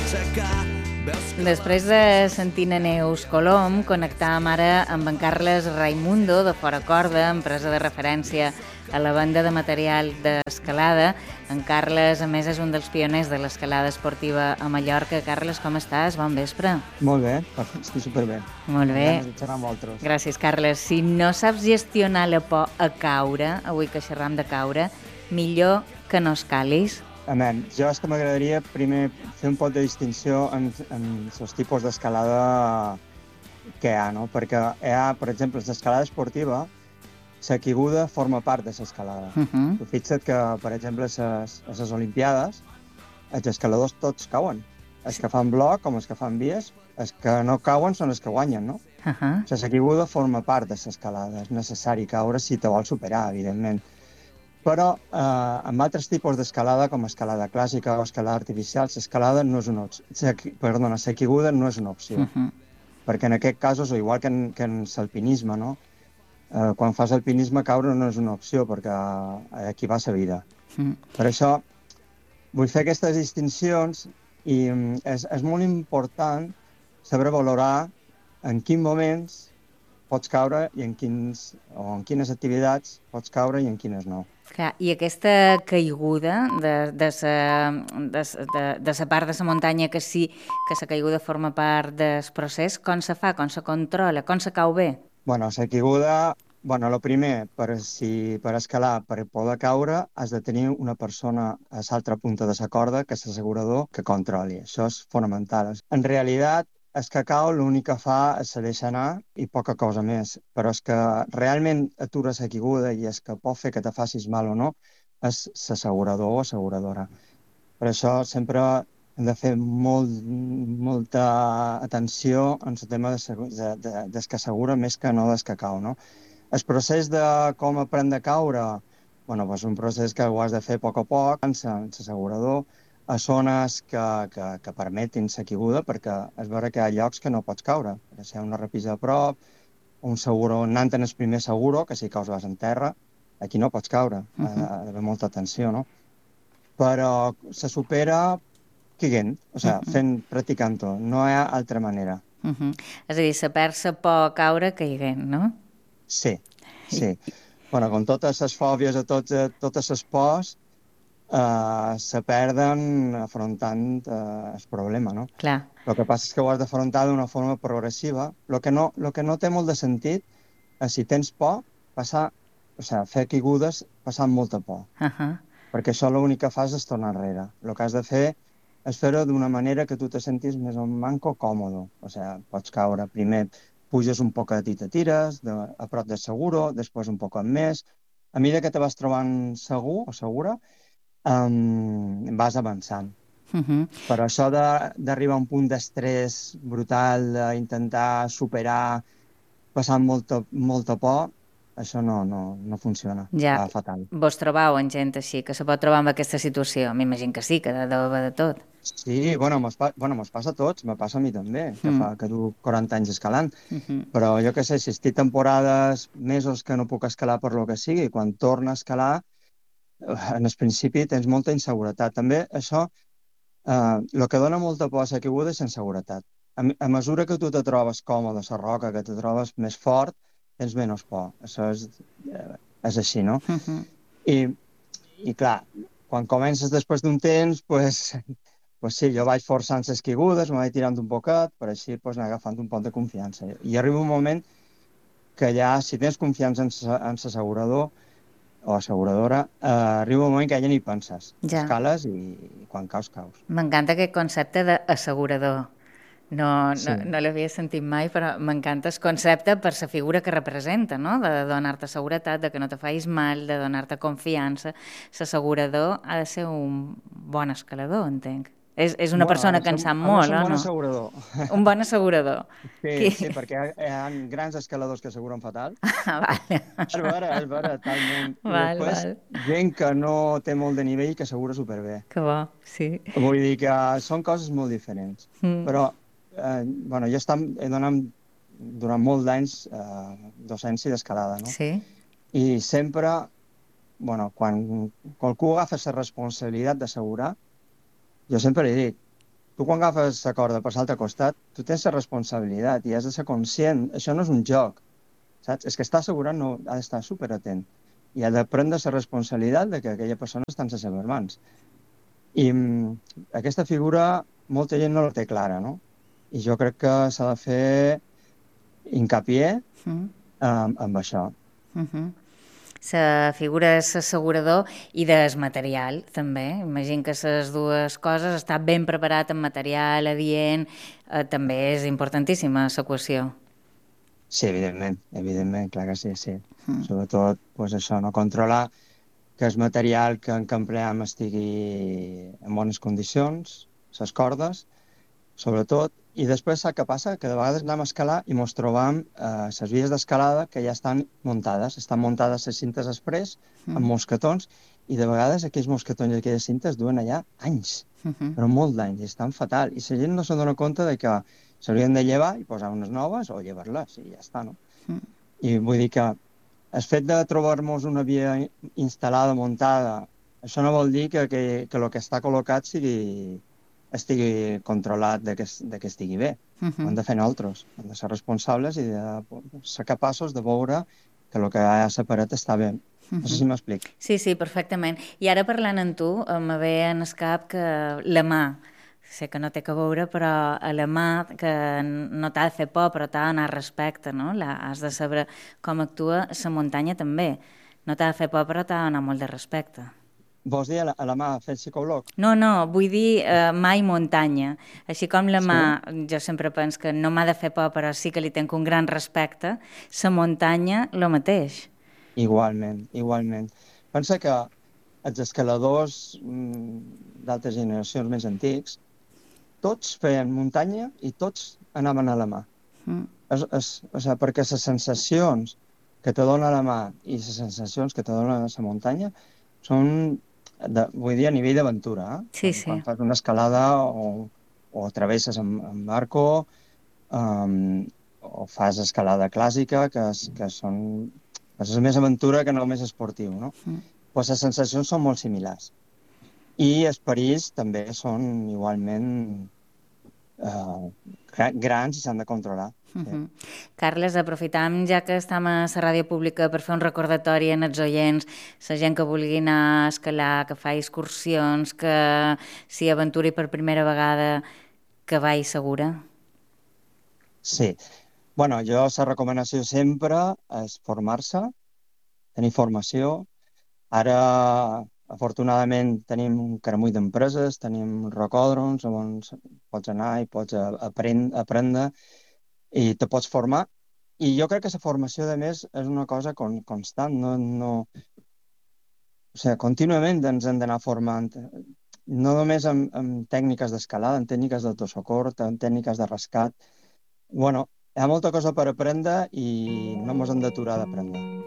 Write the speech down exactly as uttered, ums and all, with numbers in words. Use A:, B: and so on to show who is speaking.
A: Després de sentir a Neus Colom, connectàvem ara amb en Carles Raimundo, de Fora Corda, empresa de referència a la venda de material d'escalada. En Carles, a més, és un dels pioners de l'escalada esportiva a Mallorca. Carles, com estàs? Bon vespre.
B: Molt bé, estic superbé.
A: Molt bé.
B: Ganes de xerrar amb vosaltres.
A: Gràcies, Carles. Si no saps gestionar la por a caure, avui que xerram de caure, millor que no escalis.
B: Amén. Jo és que m'agradaria primer fer un pot de distinció en, en els tipus d'escalada que hi ha, no? Perquè hi ha, per exemple, l'escalada esportiva, la caiguda forma part de l'escalada.
A: Uh -huh.
B: Tu fixa't que, per exemple, a les Olimpiades, els escaladors tots cauen. Els que fan bloc, com els que fan vies, els que no cauen són els que guanyen, no?
A: Uh -huh.
B: La caiguda forma part de l'escalada. És necessari caure si te vols superar, evidentment. Però eh, amb altres tipus d'escalada, com escalada clàssica o escalada artificial, l'escalada no és una opció. Perdona, la caiguda no és una opció.
A: Uh -huh.
B: Perquè en aquest cas, o igual que en, que en l'alpinisme, no? Eh, quan fas alpinisme, caure no és una opció, perquè aquí va la vida. Uh -huh. Per això vull fer aquestes distincions i és, és molt important saber valorar en quins moments pots caure i en quins, o en quines activitats pots caure i en quines no.
A: Clar, i aquesta caiguda de, de, sa, de, de, de sa part de la muntanya que sí que la caiguda forma part del procés, com se fa, com se controla, com se cau bé?
B: Bueno, la caiguda, bueno, el primer, per, si, per escalar, per poder caure, has de tenir una persona a l'altra punta de la corda, que és l'assegurador, que controli. Això és fonamental. En realitat, el que cau l'únic que fa és se deixa anar i poca cosa més, però és que realment atura la caiguda i és que pot fer que te facis mal o no és l'assegurador o asseguradora. Per això sempre hem de fer molt, molta atenció en el tema de, de, de, des que assegura més que no des que cau, no? El procés de com aprendre a caure, bueno, és un procés que ho has de fer a poc a poc, amb l'assegurador, a zones que, que, que permetin la caiguda, perquè és vera que hi ha llocs que no pots caure. Si hi ha una repisa a prop, un seguro, anant en el primer seguro, que si caus vas en terra, aquí no pots caure. Uh -huh. Ha d'haver molta atenció, no? Però se supera caiguent, o sigui, uh -huh. fent, practicant-ho. No hi ha altra manera.
A: Uh -huh. És a dir, se perd la por a caure caiguent, no?
B: Sí, sí. Bueno, com totes les fòbies o totes, totes les pors, Uh, se perden afrontant uh, el problema, no?
A: Clar.
B: El que passa és que ho has d'afrontar d'una forma progressiva. El que, no, lo que no té molt de sentit és, si tens por, passar, o sigui, fer caigudes passant molta por.
A: Uh -huh.
B: Perquè això l'únic que fas és tornar enrere. El que has de fer és fer-ho d'una manera que tu te sentis més o manco còmode. O sigui, pots caure, primer puges un poquet i te tires, de, a prop del seguro, després un poquet més. A mesura que te vas trobant segur o segura, Um, vas avançant. Uh -huh. Però això d'arribar a un punt d'estrès brutal, d'intentar superar passant molta, molta por, això no, no, no funciona.
A: Ja,
B: Va fatal.
A: Vos trobau en gent així, que se pot trobar en aquesta situació? M'imagino que sí, que deu haver de tot.
B: Sí, bueno, mos pa, bueno, passa a tots, me passa a mi també, que, mm. fa, que du quaranta anys escalant. Uh -huh. Però jo què sé, si estic temporades, mesos que no puc escalar per lo que sigui, quan torno a escalar, en el principi tens molta inseguretat. També això, eh, el que dona molta por a la caiguda és inseguretat. A, a mesura que tu te trobes còmode a la roca, que te trobes més fort, tens menys por. Això és, eh, és així, no? Uh -huh. I, I clar, quan comences després d'un temps, pues, pues sí, jo vaig forçant les caigudes, me vaig tirant un poquet, per així pues, anar agafant un poc de confiança. I arriba un moment que ja, si tens confiança en l'assegurador, o asseguradora, eh, arriba un moment que ja ni penses. Ja. Escales i, i quan caus, caus.
A: M'encanta aquest concepte d'assegurador. No,
B: sí.
A: no, no l'havia sentit mai, però m'encanta el concepte per la figura que representa, no? De donar-te seguretat, de que no te facis mal, de donar-te confiança. L'assegurador ha de ser un bon escalador, entenc. És, és una bueno, persona que en sap molt,
B: no? Un bon
A: no?
B: assegurador.
A: Un bon assegurador.
B: Sí, Qui... sí, perquè hi ha grans escaladors que asseguren fatal.
A: Ah, vale.
B: És vera, és vera, talment. I
A: val,
B: després,
A: val.
B: gent que no té molt de nivell que assegura superbé.
A: Que bo, sí.
B: Vull dir que són coses molt diferents. Mm. Però, eh, bueno, jo he donat durant molts d'anys eh, docència d'escalada, no?
A: Sí.
B: I sempre, bueno, quan qualcú agafa la responsabilitat d'assegurar, jo sempre li dic, tu quan agafes la corda per l'altre costat, tu tens la responsabilitat i has de ser conscient. Això no és un joc, saps? És que està assegurat, no, ha d'estar superatent i ha de prendre la responsabilitat de que aquella persona està en les seves mans. I mm, aquesta figura molta gent no la té clara, no? I jo crec que s'ha de fer hincapié
A: Mm.
B: um, amb això.
A: Mhm. La figura és assegurador i del material, també. Imagino que les dues coses, estar ben preparat en material, adient, eh, també és importantíssima l'equació.
B: Sí, evidentment, evidentment, clar que sí, sí.
A: Mm.
B: Sobretot, pues, això, no controlar que el material que, que empleem estigui en bones condicions, les cordes, sobretot, i després sap què passa? Que de vegades anem a escalar i ens trobam eh, les vies d'escalada que ja estan muntades, estan muntades les cintes express amb
A: Mm.
B: mosquetons, i de vegades aquells mosquetons i aquelles cintes duen allà anys,
A: Mhm.
B: però molt d'anys, i estan fatal, i la gent no se dona compte de que s'haurien de llevar i posar unes noves o llevar-les, i ja està, no?
A: Mm.
B: I vull dir que el fet de trobar-nos una via instal·lada, muntada, això no vol dir que, que, que el que està col·locat sigui, estigui controlat de que, de que estigui bé.
A: Mhm.
B: Ho hem de fer nosaltres, hem de ser responsables i de ser capaços de veure que el que ha separat està bé. No sé si m'explic.
A: Sí, sí, perfectament. I ara parlant amb tu, eh, me ve en el cap que la mà, sé que no té que veure, però a la mà que no t'ha de fer por, però t'ha d'anar respecte, no? La, has de saber com actua la muntanya també. No t'ha de fer por, però t'ha d'anar molt de respecte.
B: Vols dir a la, a la mà fer el psicòleg?
A: No, no, vull dir eh, mà i muntanya. Així com la mà,
B: Sí?
A: jo sempre penso que no m'ha de fer por, però sí que li tenc un gran respecte, la muntanya, lo mateix.
B: Igualment, igualment. Pensa que els escaladors mm, d'altres generacions més antics, tots feien muntanya i tots anaven a la mà.
A: Mm.
B: És, és, o sigui, perquè les sensacions que te dona la mà i les sensacions que te dona la muntanya són, de, vull dir, a nivell d'aventura. Eh?
A: Sí,
B: Quan,
A: sí.
B: quan fas una escalada o, o travesses amb, amb barco um, o fas escalada clàssica, que, és, que són és més aventura que no més esportiu. No?
A: Mm.
B: Pues les sensacions són molt similars. I els perills també són igualment eh, gra- grans i s'han de controlar. Sí.
A: Mhm. Carles, aprofitam ja que estem a la ràdio pública per fer un recordatori en els oients, la gent que vulgui anar a escalar, que fa excursions, que s'hi aventuri per primera vegada, que vagi segura.
B: Sí. Bueno, jo la recomanació sempre és formar-se, tenir formació. Ara, afortunadament, tenim un caramull d'empreses, tenim rocòdroms on pots anar i pots a- aprend- aprendre i te pots formar. I jo crec que la formació, a més, és una cosa con constant. No, no, o sigui, contínuament ens hem d'anar formant. No només amb, amb tècniques d'escalada, en tècniques d'autosocor, en tècniques de rescat. Bueno, hi ha molta cosa per aprendre i no ens hem d'aturar d'aprendre.